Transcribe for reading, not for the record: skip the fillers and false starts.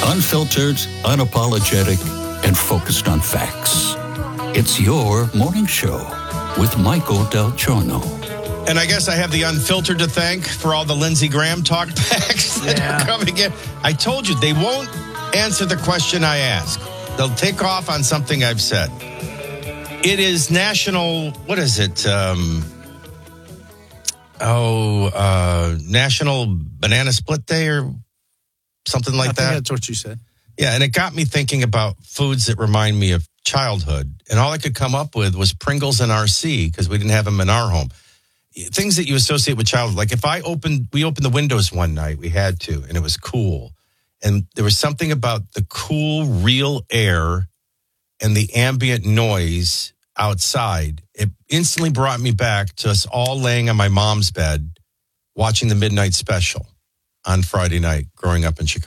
Unfiltered, unapologetic, and focused on facts. It's your morning show with Michael Del Giorno. And I guess I have the Unfiltered to thank for all the Lindsey Graham talk backs that are coming in. I told you, they won't answer the question I ask. They'll take off on something I've said. It is National, what is it? National Banana Split Day or something like that. That's what you said. Yeah, and it got me thinking about foods that remind me of childhood. And all I could come up with was Pringles and RC because we didn't have them in our home. Things that you associate with childhood. Like if we opened the windows one night, we had to, and it was cool. And there was something about the cool, real air and the ambient noise outside. It instantly brought me back to us all laying on my mom's bed watching the midnight special on Friday night growing up in Chicago.